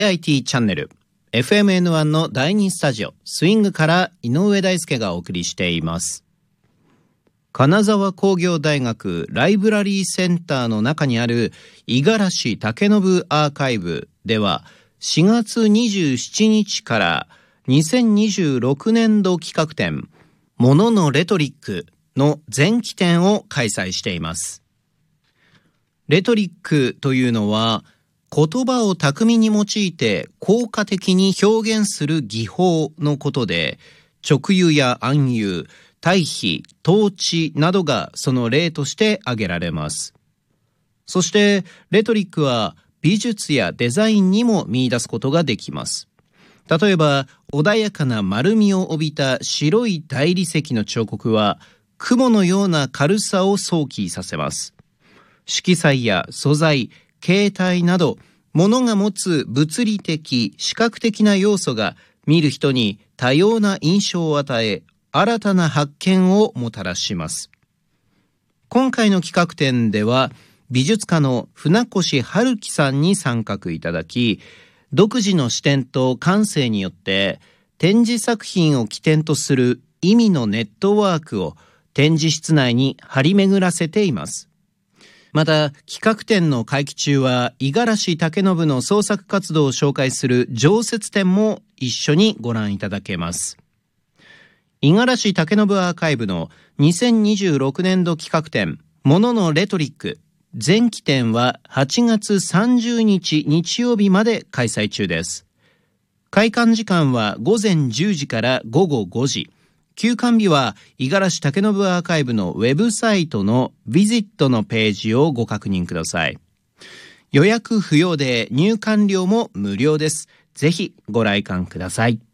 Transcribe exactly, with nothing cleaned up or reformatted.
エーアイティー チャンネル エフエムエヌワン のだいにスタジオスイングから井上大輔がお送りしています。金沢工業大学ライブラリーセンターの中にある五十嵐武信アーカイブではしがつにじゅうしちにちからにせんにじゅうろくねんど企画展もののレトリックの前期展を開催しています。レトリックというのは言葉を巧みに用いて効果的に表現する技法のことで、直喩や暗喩、対比、統治などがその例として挙げられます。そしてレトリックは美術やデザインにも見出すことができます。例えば穏やかな丸みを帯びた白い大理石の彫刻は雲のような軽さを想起させます。色彩や素材、形態など物が持つ物理的視覚的な要素が見る人に多様な印象を与え新たな発見をもたらします。今回の企画展では美術家の船越春樹さんに参画いただき、独自の視点と感性によって展示作品を起点とする意味のネットワークを展示室内に張り巡らせています。また企画展の会期中は五十嵐武信の創作活動を紹介する常設展も一緒にご覧いただけます。五十嵐武信アーカイブのにせんにじゅうろくねんど企画展もののレトリック前期展ははちがつさんじゅうにち日曜日まで開催中です。開館時間はごぜんじゅうじからごごごじ。休館日は五十嵐武信アーカイブのウェブサイトのビジットのページをご確認ください。予約不要で入館料も無料です。ぜひご来館ください。